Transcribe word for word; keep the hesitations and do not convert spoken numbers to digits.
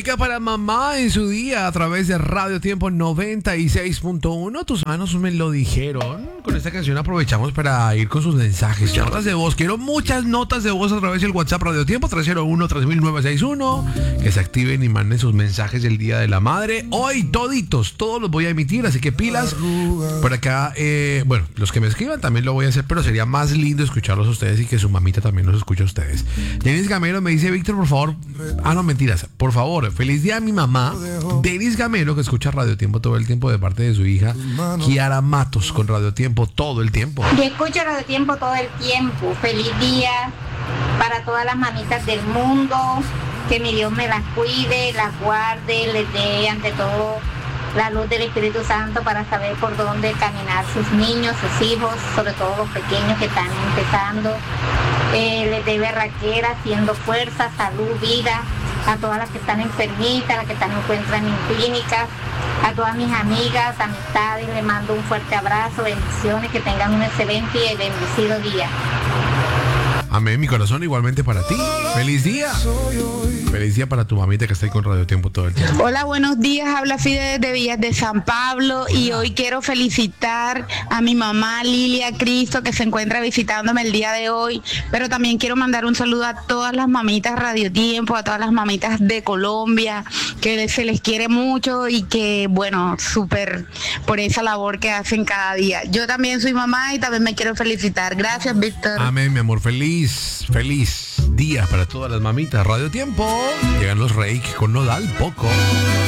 Dedica para mamá en su día a través de Radio Tiempo noventa y seis punto uno. Tus manos me lo dijeron. Con esta canción aprovechamos para ir con sus mensajes. Notas de voz. Quiero muchas notas de voz a través del WhatsApp Radio Tiempo tres cero uno, tres mil novecientos sesenta y uno. Que se activen y manden sus mensajes del Día de la Madre. Hoy toditos, todos los voy a emitir, así que pilas. Por acá, eh, bueno, los que me escriban también lo voy a hacer, pero sería más lindo escucharlos a ustedes y que su mamita también los escuche a ustedes. Denis Gamero me dice, Víctor, por favor. Ah, no, mentiras. Por favor, feliz día a mi mamá, Denis Gamero, que escucha Radio Tiempo todo el tiempo de parte de su hija, Kiara Matos, con Radio Tiempo todo el tiempo. Yo escucho Radio Tiempo todo el tiempo. Feliz día para todas las mamitas del mundo. Que mi Dios me las cuide, las guarde, les dé ante todo la luz del Espíritu Santo para saber por dónde caminar sus niños, sus hijos, sobre todo los pequeños que están empezando. Eh, les dé berraquera, haciendo fuerza, salud, vida, a todas las que están enfermitas, las que están encuentran en clínicas, a todas mis amigas, amistades, les mando un fuerte abrazo, bendiciones, que tengan un excelente y bendecido día. Amén, mi corazón, igualmente para ti. ¡Feliz día! Feliz día para tu mamita que está ahí con Radio Tiempo todo el tiempo. Hola, buenos días. Habla Fide de Villas de San Pablo. Y hoy quiero felicitar a mi mamá Lilia Cristo, que se encuentra visitándome el día de hoy. Pero también quiero mandar un saludo a todas las mamitas Radio Tiempo, a todas las mamitas de Colombia, que se les quiere mucho y que, bueno, súper por esa labor que hacen cada día. Yo también soy mamá y también me quiero felicitar. Gracias, Víctor. Amén, mi amor. Feliz. Feliz día para todas las mamitas. Radio Tiempo. Llegan los Reik con Nodal Poco.